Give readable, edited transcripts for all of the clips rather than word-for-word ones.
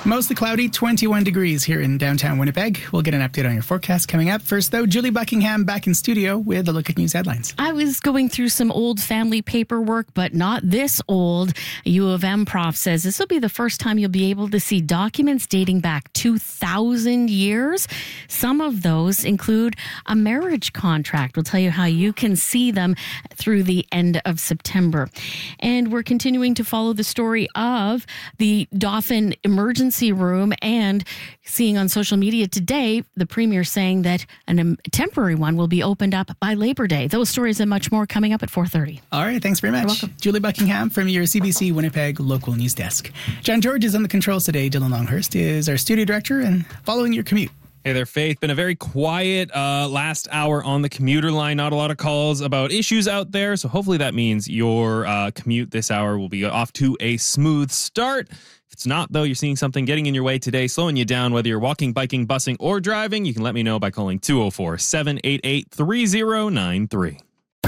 Mostly cloudy, 21 degrees here in downtown Winnipeg. We'll get an update on your forecast coming up. First, though, Julie Buckingham back in studio with a look at news headlines. I was going through some old family paperwork, but not this old. A U of M prof says this will be the first time you'll be able to see documents dating back 2,000 years. Some of those include a marriage contract. We'll tell you how you can see them through the end of September. And we're continuing to follow the story of the Dauphin emergency room, and seeing on social media today, the Premier saying that a temporary one will be opened up by Labor Day. Those stories and much more coming up at 4:30. All right, thanks very much. You're welcome. Julie Buckingham from your CBC Winnipeg local news desk. John George is on the controls today. Dylan Longhurst is our studio director and following your commute. Hey there, Faith. Been a very quiet last hour on the commuter line. Not a lot of calls about issues out there. So hopefully that means your commute this hour will be off to a smooth start. If it's not, though, you're seeing something getting in your way today, slowing you down, whether you're walking, biking, busing, or driving, you can let me know by calling 204-788-3093.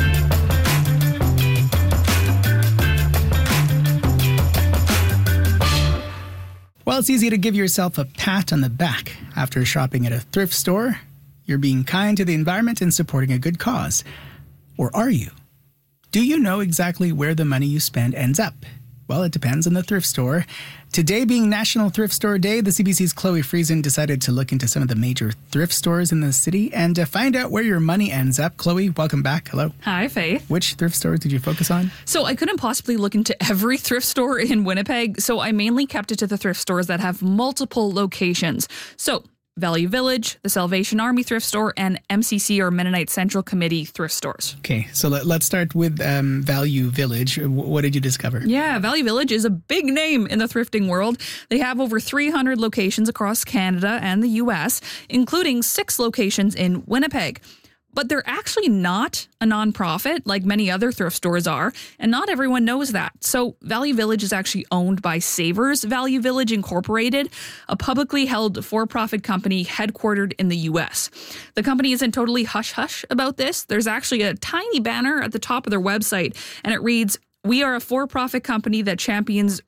Well, it's easy to give yourself a pat on the back after shopping at a thrift store. You're being kind to the environment and supporting a good cause. Or are you? Do you know exactly where the money you spend ends up? Well, it depends on the thrift store. Today being National Thrift Store Day, the CBC's Chloe Friesen decided to look into some of the major thrift stores in the city and to find out where your money ends up. Chloe, welcome back. Hello. Hi, Faith. Which thrift stores did you focus on? So I couldn't possibly look into every thrift store in Winnipeg, so I mainly kept it to the thrift stores that have multiple locations. So Value Village, the Salvation Army thrift store, and MCC or Mennonite Central Committee thrift stores. Okay, so let's start with Value Village. What did you discover? Yeah, Value Village is a big name in the thrifting world. They have over 300 locations across Canada and the U.S., including 6 locations in Winnipeg. But they're actually not a nonprofit like many other thrift stores are, and not everyone knows that. So Value Village is actually owned by Savers Value Village Incorporated, a publicly held for-profit company headquartered in the U.S. The company isn't totally hush-hush about this. There's actually a tiny banner at the top of their website, and it reads, "We are a for-profit company that champions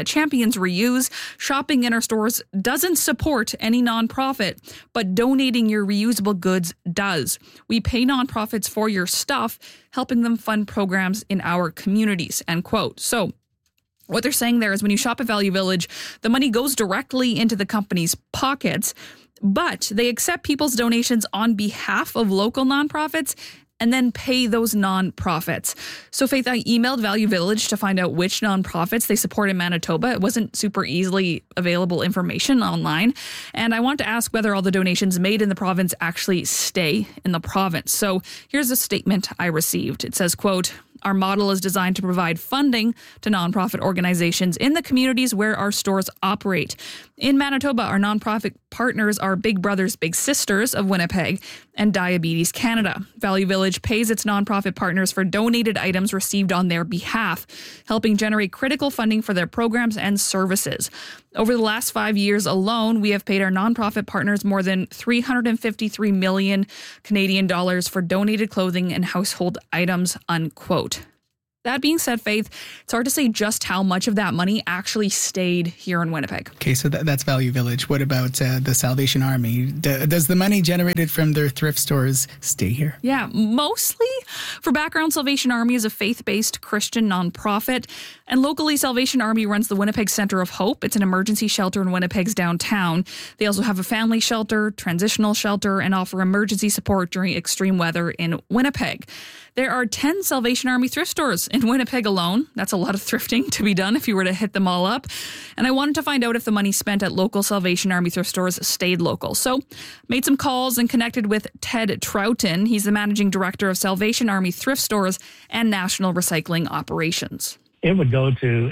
reuse. Shopping in our stores doesn't support any nonprofit, but donating your reusable goods does. We pay nonprofits for your stuff, helping them fund programs in our communities," end quote. So what they're saying there is when you shop at Value Village, the money goes directly into the company's pockets, but they accept people's donations on behalf of local nonprofits and then pay those nonprofits. So, Faith, I emailed Value Village to find out which nonprofits they support in Manitoba. It wasn't super easily available information online. And I want to ask whether all the donations made in the province actually stay in the province. So here's a statement I received. It says, quote, "Our model is designed to provide funding to nonprofit organizations in the communities where our stores operate. In Manitoba, our nonprofit partners are Big Brothers Big Sisters of Winnipeg and Diabetes Canada. Value Village pays its nonprofit partners for donated items received on their behalf, helping generate critical funding for their programs and services. Over the last 5 years alone, we have paid our nonprofit partners more than 353 million Canadian dollars for donated clothing and household items," unquote. That being said, Faith, it's hard to say just how much of that money actually stayed here in Winnipeg. Okay, so that's Value Village. What about the Salvation Army? Does the money generated from their thrift stores stay here? Yeah, mostly. For background, Salvation Army is a faith-based Christian nonprofit. And locally, Salvation Army runs the Winnipeg Center of Hope. It's an emergency shelter in Winnipeg's downtown. They also have a family shelter, transitional shelter, and offer emergency support during extreme weather in Winnipeg. There are 10 Salvation Army thrift stores in Winnipeg alone. That's a lot of thrifting to be done if you were to hit them all up. And I wanted to find out if the money spent at local Salvation Army thrift stores stayed local. So made some calls and connected with Ted Troughton. He's the managing director of Salvation Army thrift stores and national recycling operations. It would go to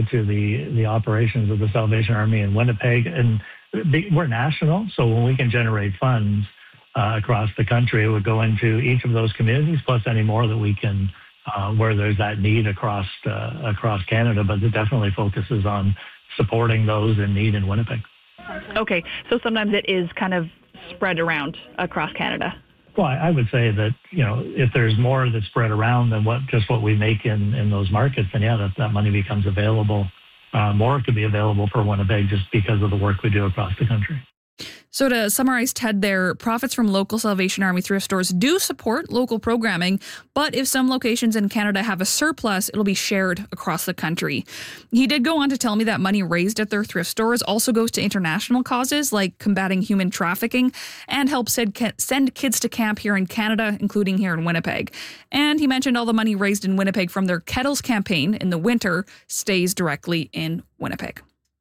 the operations of the Salvation Army in Winnipeg, and we're national, so when we can generate funds across the country, it would go into each of those communities, plus any more that we can, where there's that need across Canada. But it definitely focuses on supporting those in need in Winnipeg. Okay, so sometimes it is kind of spread around across Canada. Well, I would say that, if there's more that's spread around than what we make in those markets, then yeah, that money becomes available more could be available for Winnipeg just because of the work we do across the country. So to summarize, Ted, there, profits from local Salvation Army thrift stores do support local programming, but if some locations in Canada have a surplus, it'll be shared across the country. He did go on to tell me that money raised at their thrift stores also goes to international causes like combating human trafficking and help send kids to camp here in Canada, including here in Winnipeg. And he mentioned all the money raised in Winnipeg from their Kettles campaign in the winter stays directly in Winnipeg.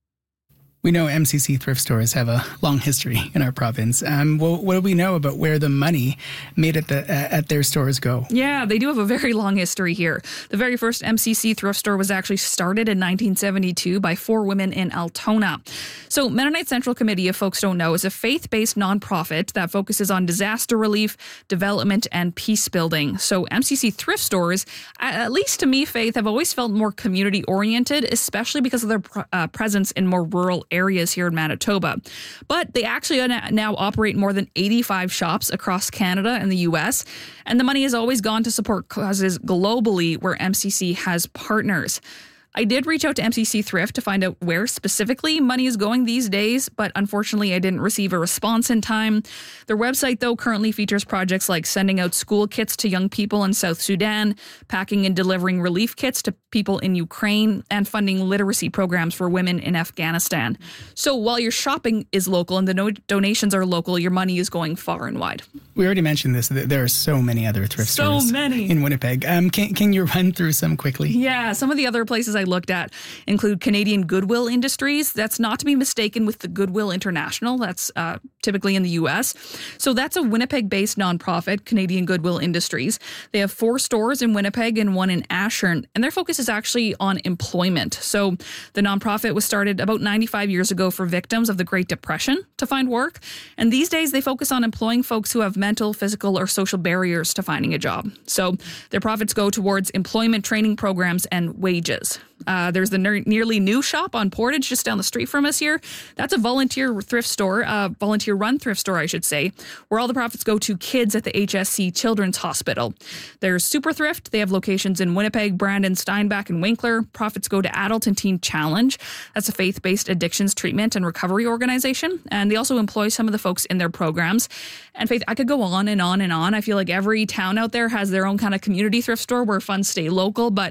We know MCC thrift stores have a long history in our province. What do we know about where the money made at their stores go? Yeah, they do have a very long history here. The very first MCC thrift store was actually started in 1972 by 4 women in Altona. So Mennonite Central Committee, if folks don't know, is a faith-based nonprofit that focuses on disaster relief, development, and peace building. So MCC thrift stores, at least to me, Faith, have always felt more community-oriented, especially because of their presence in more rural areas here in Manitoba. But they actually now operate more than 85 shops across Canada and the U.S., and the money has always gone to support causes globally where MCC has partners. I did reach out to MCC Thrift to find out where specifically money is going these days, but unfortunately I didn't receive a response in time. Their website, though, currently features projects like sending out school kits to young people in South Sudan, packing and delivering relief kits to people in Ukraine, and funding literacy programs for women in Afghanistan. So while your shopping is local and the donations are local, your money is going far and wide. We already mentioned this. There are so many other thrift stores in Winnipeg. Can you run through some quickly? Yeah, some of the other places I looked at include Canadian Goodwill Industries. That's not to be mistaken with the Goodwill International. That's typically in the U.S. So that's a Winnipeg-based nonprofit, Canadian Goodwill Industries. They have 4 stores in Winnipeg and 1 in Ashern, and their focus is actually on employment. So the nonprofit was started about 95 years ago for victims of the Great Depression to find work, and these days they focus on employing folks who have mental, physical, or social barriers to finding a job. So their profits go towards employment training programs and wages. There's the nearly new shop on Portage just down the street from us here. That's a volunteer thrift store, volunteer-run thrift store, I should say, where all the profits go to kids at the HSC Children's Hospital. There's Super Thrift. They have locations in Winnipeg, Brandon, Steinbach, and Winkler. Profits go to Adult and Teen Challenge. That's a faith-based addictions treatment and recovery organization. And they also employ some of the folks in their programs. And Faith, I could go on and on and on. I feel like every town out there has their own kind of community thrift store where funds stay local, but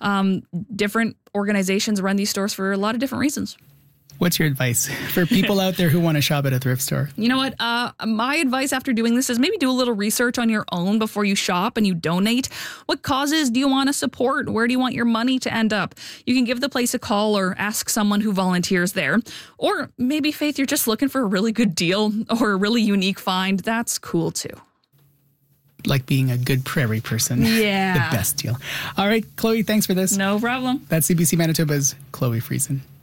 different organizations run these stores for a lot of different reasons. What's your advice for people out there who want to shop at a thrift store? You know what? My advice after doing this is maybe do a little research on your own before you shop and you donate. What causes do you want to support? Where do you want your money to end up? You can give the place a call or ask someone who volunteers there. Or maybe, Faith, you're just looking for a really good deal or a really unique find. That's cool too. Like being a good prairie person. Yeah. The best deal. All right, Chloe, thanks for this. No problem. That's CBC Manitoba's Chloe Friesen.